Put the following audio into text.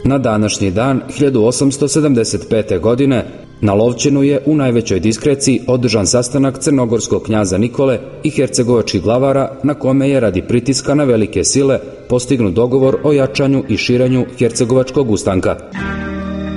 Na današnji dan 1875. godine na Lovćenu je u najvećoj diskreciji održan sastanak crnogorskog knjaza Nikole i hercegovačkih glavara na kome je radi pritiska na velike sile postignut dogovor o jačanju i širenju hercegovačkog ustanka.